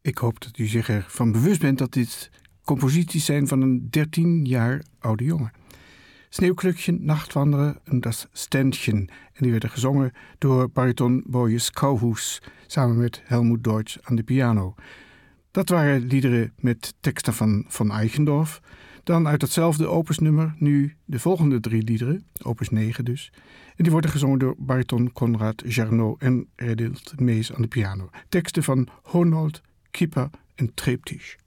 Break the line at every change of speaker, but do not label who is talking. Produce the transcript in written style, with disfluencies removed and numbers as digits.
Ik hoop dat u zich ervan bewust bent dat dit composities zijn van een 13 jaar oude jongen. Sneeuwklukchen, Nachtwandelen en Das Ständchen. En die werden gezongen door bariton Boris Kauhus samen met Helmut Deutsch aan de piano. Dat waren liederen met teksten van Von Eichendorff. Dan uit datzelfde opusnummer nu de volgende 3 liederen, opus 9 dus. En die worden gezongen door bariton Konrad Jarnot en Redelt Mees aan de piano. Teksten van Honold, Kipper en Treptisch.